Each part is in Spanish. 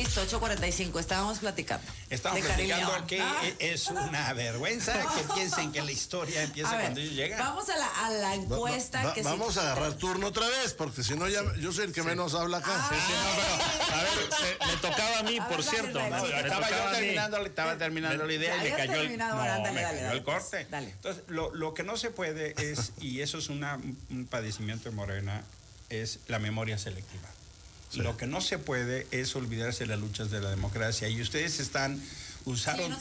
Listo, 8:45, estábamos platicando. Estamos platicando que es una vergüenza que piensen que la historia empieza cuando ellos llegan. Vamos a la encuesta. Vamos a agarrar turno otra vez, porque si no, yo soy el que menos habla acá. A ver, me tocaba a mí, por cierto. Estaba terminando la idea y me cayó el corte. Dale. Entonces, lo que no se puede es, y eso es un padecimiento de Morena, es la memoria selectiva. Sí. Lo que no se puede es olvidarse de las luchas de la democracia. Y ustedes utilizaron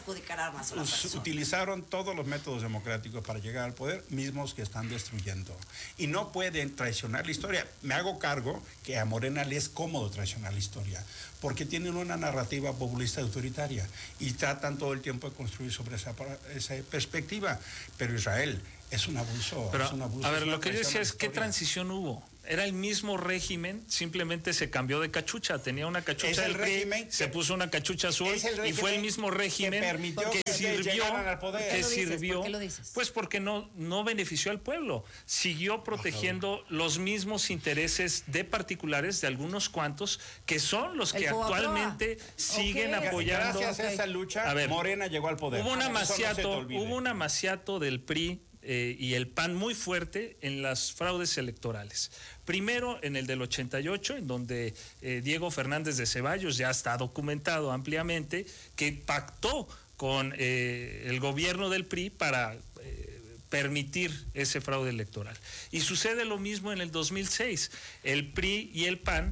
todos los métodos democráticos para llegar al poder, mismos que están destruyendo. Y no pueden traicionar la historia. Me hago cargo que a Morena le es cómodo traicionar la historia, porque tienen una narrativa populista autoritaria y tratan todo el tiempo de construir sobre esa perspectiva. Pero Israel es un abuso. Pero, es un abuso. A ver, lo que yo decía es, ¿qué transición hubo? Era el mismo régimen, simplemente se cambió de cachucha. Tenía una cachucha del PRI, se puso una cachucha azul y fue el mismo régimen que sirvió. ¿Por qué lo dices? Pues porque no benefició al pueblo. Siguió protegiendo los mismos intereses de particulares, de algunos cuantos, que son los que actualmente siguen apoyando. Gracias a esa lucha, Morena llegó al poder. Hubo un amaciato del PRI y el PAN muy fuerte en las fraudes electorales. Primero en el del 88, en donde Diego Fernández de Ceballos, ya está documentado ampliamente, que pactó con el gobierno del PRI para permitir ese fraude electoral. Y sucede lo mismo en el 2006. El PRI y el PAN,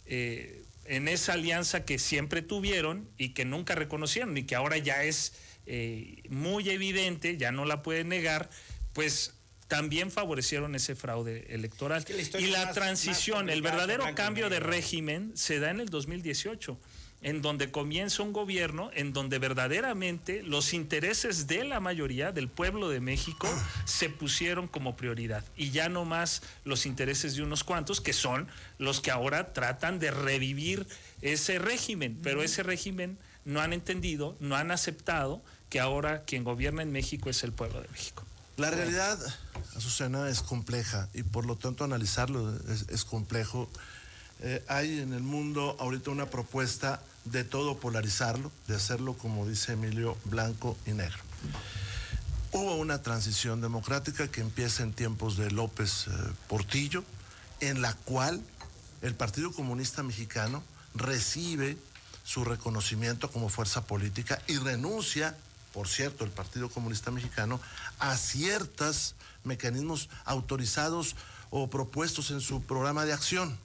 en esa alianza que siempre tuvieron y que nunca reconocieron y que ahora ya es muy evidente, ya no la pueden negar, pues también favorecieron ese fraude electoral. Y la transición, el verdadero cambio de régimen se da en el 2018, en donde comienza un gobierno en donde verdaderamente los intereses de la mayoría del pueblo de México se pusieron como prioridad y ya no más los intereses de unos cuantos, que son los que ahora tratan de revivir ese régimen, pero ese régimen no han entendido, no han aceptado que ahora quien gobierna en México es el pueblo de México. La realidad, Azucena, es compleja y por lo tanto analizarlo es complejo. Hay en el mundo ahorita una propuesta de todo polarizarlo, de hacerlo, como dice Emilio, blanco y negro. Hubo una transición democrática que empieza en tiempos de López Portillo, en la cual el Partido Comunista Mexicano recibe su reconocimiento como fuerza política y renuncia, por cierto, el Partido Comunista Mexicano, a ciertos mecanismos autorizados o propuestos en su programa de acción.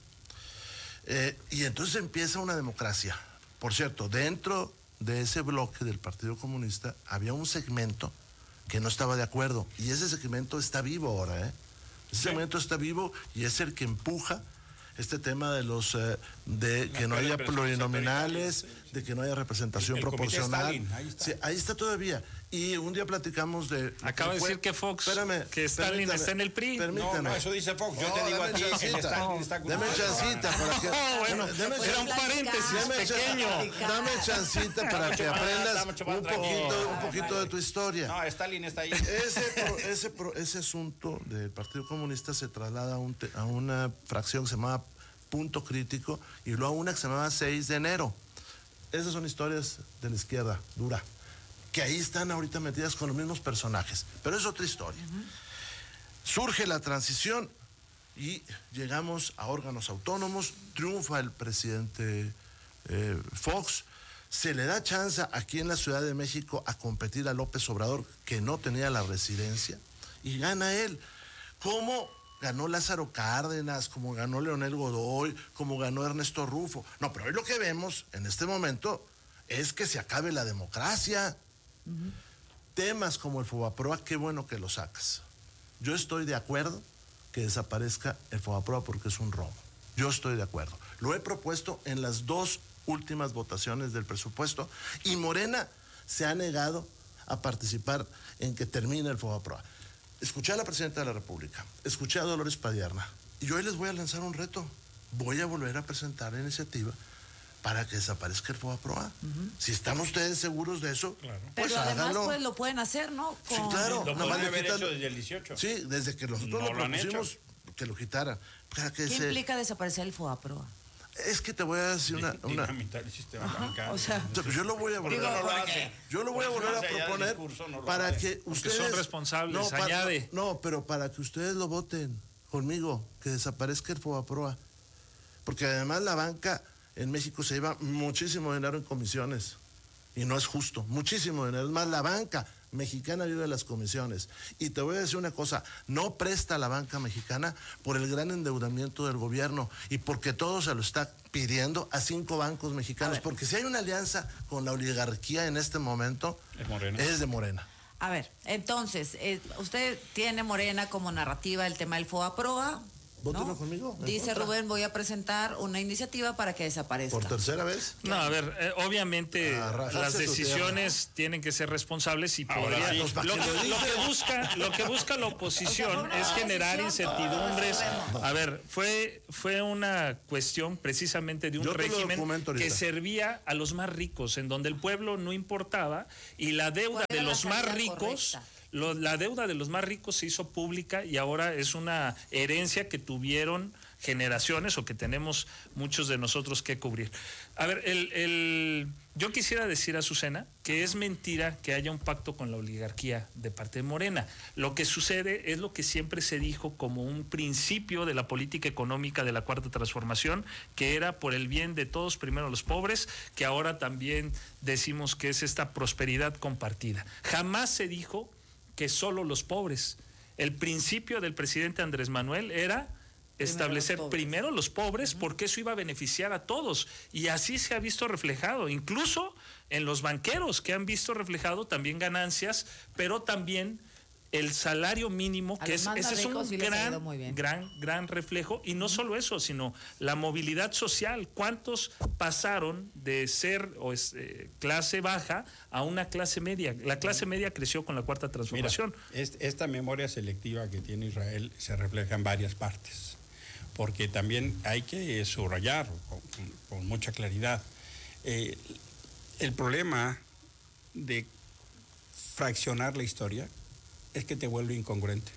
Y entonces empieza una democracia. Por cierto, dentro de ese bloque del Partido Comunista había un segmento que no estaba de acuerdo, y ese segmento está vivo ahora, Ese segmento está vivo y es el que empuja este tema de que no haya plurinominales, de que no haya representación proporcional. Stalin, ahí está. Sí, ahí está todavía. Y un día platicamos de... Acaba de decir que Fox, que Stalin está en el PRI. No, eso dice Fox. Yo te digo a ti que Stalin está con... Deme chancita para que... Era un paréntesis pequeño. Dame chancita para que aprendas un poquito de tu historia. No, Stalin está ahí. Ese asunto del Partido Comunista se traslada a una fracción que se llamaba Punto Crítico y luego a una que se llamaba 6 de enero. Esas son historias de la izquierda dura, que ahí están ahorita metidas con los mismos personajes, pero es otra historia. Surge la transición y llegamos a órganos autónomos, triunfa el presidente Fox, se le da chance aquí en la Ciudad de México a competir a López Obrador, que no tenía la residencia, y gana él. ¿Cómo ganó Lázaro Cárdenas, como ganó Leonel Godoy, como ganó Ernesto Rufo? No, pero hoy lo que vemos en este momento es que se acabe la democracia. Temas como el Fobaproa, qué bueno que lo sacas. Yo estoy de acuerdo que desaparezca el Fobaproa porque es un robo. Yo estoy de acuerdo. Lo he propuesto en las 2 últimas votaciones del presupuesto y Morena se ha negado a participar en que termine el Fobaproa. Escuché a la presidenta de la República, escuché a Dolores Padierna, y hoy les voy a lanzar un reto. Voy a volver a presentar la iniciativa para que desaparezca el Fobaproa. Si están ustedes seguros de eso, pues pero además háganlo. Pues lo pueden hacer, ¿no? Sí, claro. Lo pueden haber hecho desde el 18. Sí, desde que nosotros lo propusimos que lo quitaran. ¿Qué implica desaparecer el Fobaproa? Es que te voy a decir una... Dinamitar el sistema bancario. O sea, yo lo voy a volver a proponer para que ustedes... son responsables, añade. Pero para que ustedes lo voten conmigo, que desaparezca el FOBAPROA. Porque además la banca en México se lleva muchísimo dinero en comisiones. Y no es justo, muchísimo dinero. Es más, la banca mexicana vive de las comisiones. Y te voy a decir una cosa, no presta la banca mexicana por el gran endeudamiento del gobierno y porque todo se lo está pidiendo a 5 bancos mexicanos. Porque si hay una alianza con la oligarquía en este momento, es de Morena. A ver, entonces, usted tiene Morena como narrativa el tema del FOBAPROA. Vótelo conmigo. Dice Rubén, voy a presentar una iniciativa para que desaparezca. ¿Por tercera vez? No, a ver, obviamente las decisiones tienen que ser responsables y podría... Sí. Lo que busca la oposición es generar incertidumbres. A ver, fue una cuestión precisamente de un régimen que servía a los más ricos, en donde el pueblo no importaba y la deuda de los más ricos... La deuda de los más ricos se hizo pública y ahora es una herencia que tuvieron generaciones o que tenemos muchos de nosotros que cubrir. A ver, yo quisiera decir a Azucena que es mentira que haya un pacto con la oligarquía de parte de Morena. Lo que sucede es lo que siempre se dijo como un principio de la política económica de la Cuarta Transformación, que era por el bien de todos, primero los pobres, que ahora también decimos que es esta prosperidad compartida. Jamás se dijo que solo los pobres. El principio del presidente Andrés Manuel era establecer primero los pobres porque eso iba a beneficiar a todos y así se ha visto reflejado, incluso en los banqueros que han visto reflejado también ganancias, pero también el salario mínimo, que ese es un gran reflejo, y no solo eso, sino la movilidad social. ¿Cuántos pasaron de ser clase baja a una clase media? La clase media creció con la Cuarta Transformación. Mira, esta memoria selectiva que tiene Israel se refleja en varias partes, porque también hay que subrayar con mucha claridad. El problema de fraccionar la historia es que te vuelve incongruente.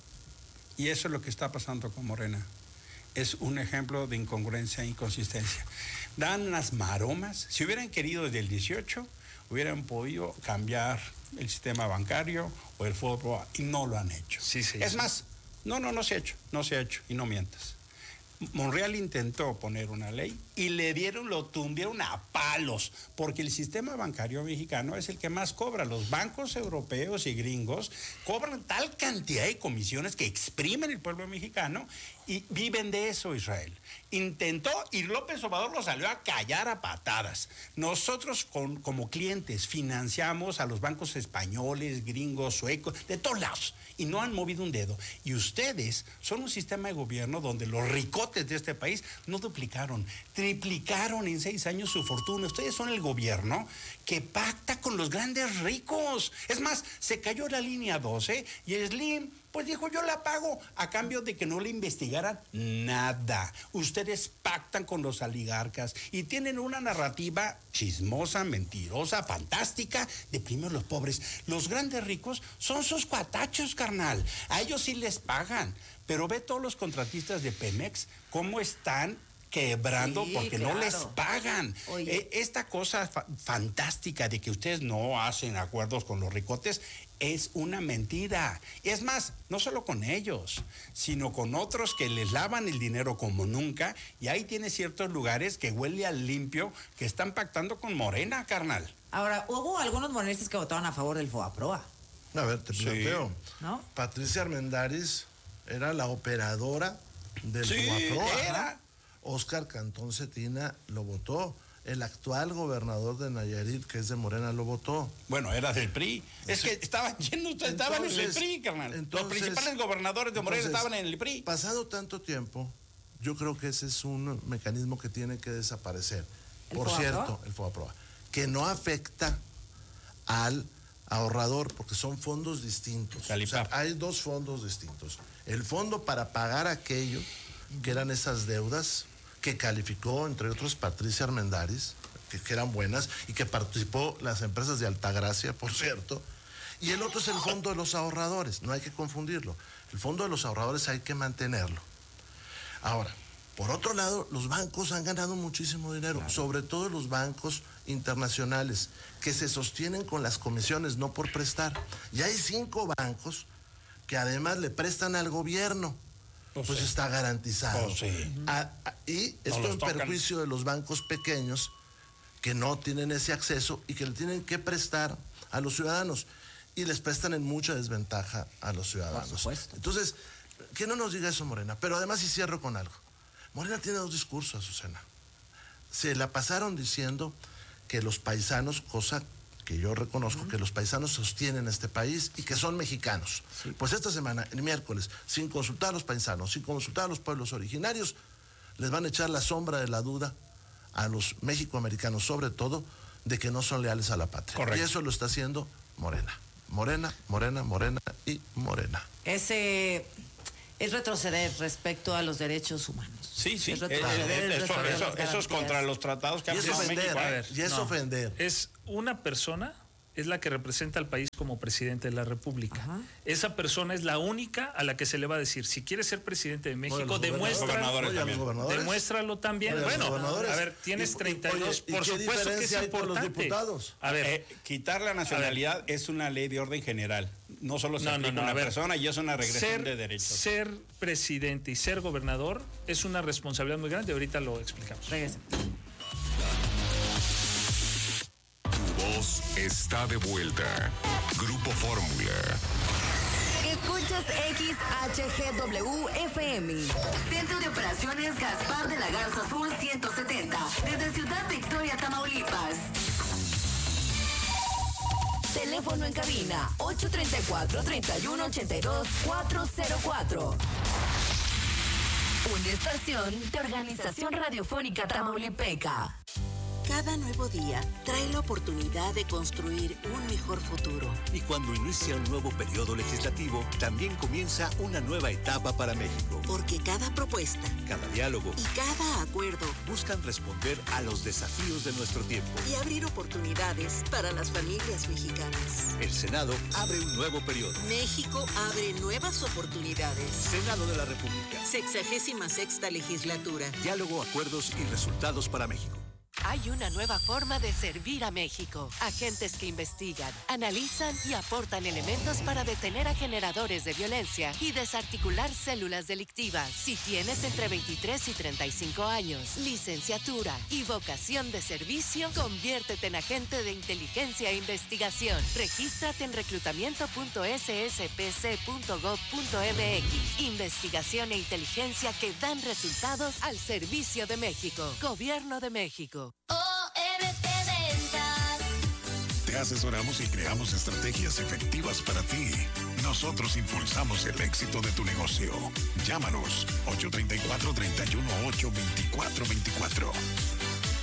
Y eso es lo que está pasando con Morena. Es un ejemplo de incongruencia e inconsistencia. Dan unas maromas. Si hubieran querido desde el 18, hubieran podido cambiar el sistema bancario o el FOBAPROA, y no lo han hecho. Es más, no se ha hecho, y no mientas. Monreal intentó poner una ley y lo tundieron a palos, porque el sistema bancario mexicano es el que más cobra. Los bancos europeos y gringos cobran tal cantidad de comisiones que exprimen el pueblo mexicano y viven de eso, Israel. Intentó y López Obrador lo salió a callar a patadas. Nosotros como clientes financiamos a los bancos españoles, gringos, suecos, de todos lados, y no han movido un dedo. Y ustedes son un sistema de gobierno donde los ricotes de este país no duplicaron, triplicaron en 6 años su fortuna. Ustedes son el gobierno que pacta con los grandes ricos. Es más, se cayó la línea 12 y Slim pues dijo, yo la pago a cambio de que no le investigaran nada. Ustedes pactan con los oligarcas y tienen una narrativa chismosa, mentirosa, fantástica de primero los pobres. Los grandes ricos son sus cuatachos, carnal. A ellos sí les pagan. Pero ve todos los contratistas de Pemex cómo están quebrando porque no les pagan. Esta cosa fantástica de que ustedes no hacen acuerdos con los ricotes es una mentira. Es más, no solo con ellos, sino con otros que les lavan el dinero como nunca, y ahí tiene ciertos lugares que huele al limpio que están pactando con Morena, carnal. Ahora, hubo algunos morenistas que votaron a favor del FOBAPROA. A ver, te planteo. ¿No? Patricia Armendáriz era la operadora del FOBAPROA. Era. Óscar Cantón Cetina lo votó. El actual gobernador de Nayarit, que es de Morena, lo votó. Bueno, era del PRI. Es que estaban en el PRI, carnal. Los principales gobernadores de Morena estaban en el PRI. Pasado tanto tiempo, yo creo que ese es un mecanismo que tiene que desaparecer. Por cierto, el FOBAPROA, que no afecta al ahorrador, porque son fondos distintos. O sea, hay 2 fondos distintos. El fondo para pagar aquello que eran esas deudas, que calificó, entre otros, Patricia Armendáriz, que eran buenas, y que participó las empresas de Altagracia, por cierto. Y el otro es el fondo de los ahorradores, no hay que confundirlo. El fondo de los ahorradores hay que mantenerlo. Ahora, Por otro lado, los bancos han ganado muchísimo dinero, sobre todo los bancos internacionales, que se sostienen con las comisiones, no por prestar. Y hay 5 bancos que además le prestan al gobierno. Pues está garantizado. Y esto en perjuicio de los bancos pequeños que no tienen ese acceso y que le tienen que prestar a los ciudadanos. Y les prestan en mucha desventaja a los ciudadanos. Por supuesto. Entonces, que no nos diga eso Morena. Pero además, y cierro con algo. Morena tiene 2 discursos, Azucena. Se la pasaron diciendo que los paisanos, cosa que yo reconozco, que los paisanos sostienen este país y que son mexicanos. Sí. Pues esta semana, el miércoles, sin consultar a los paisanos, sin consultar a los pueblos originarios, les van a echar la sombra de la duda a los mexicoamericanos, sobre todo, de que no son leales a la patria. Correcto. Y eso lo está haciendo Morena. Morena, Morena, Morena y Morena. Ese es retroceder respecto a los derechos humanos. Sí. Eso es contra los tratados que ha firmado México. Y es ofender. Es una persona, es la que representa al país como presidente de la República. Ajá. Esa persona es la única a la que se le va a decir, si quieres ser presidente de México, demuéstralo también. Bueno, a ver, tienes 32, por supuesto que es importante. Los diputados? A ver, quitar la nacionalidad es una ley de orden general. No solo se aplica a una persona y es una regresión de derechos. Ser presidente y ser gobernador es una responsabilidad muy grande. Ahorita lo explicamos. Regresen. Está de vuelta. Grupo Fórmula. Escuchas XHGW FM. Centro de Operaciones Gaspar de la Garza Azul 170. Desde Ciudad Victoria, Tamaulipas. Teléfono en cabina 834-3182-404. Una estación de Organización Radiofónica Tamaulipeca. Cada nuevo día trae la oportunidad de construir un mejor futuro. Y cuando inicia un nuevo periodo legislativo, también comienza una nueva etapa para México. Porque cada propuesta, cada diálogo y cada acuerdo buscan responder a los desafíos de nuestro tiempo y abrir oportunidades para las familias mexicanas. El Senado abre un nuevo periodo. México abre nuevas oportunidades. Senado de la República. 66ª legislatura. Diálogo, acuerdos y resultados para México. Hay una nueva forma de servir a México. Agentes que investigan, analizan y aportan elementos para detener a generadores de violencia y desarticular células delictivas. Si tienes entre 23 y 35 años, licenciatura y vocación de servicio, conviértete en agente de inteligencia e investigación. Regístrate en reclutamiento.sspc.gov.mx. Investigación e inteligencia que dan resultados al servicio de México. Gobierno de México. ORT Ventas. Te asesoramos y creamos estrategias efectivas para ti. Nosotros impulsamos el éxito de tu negocio. Llámanos 834-318-2424.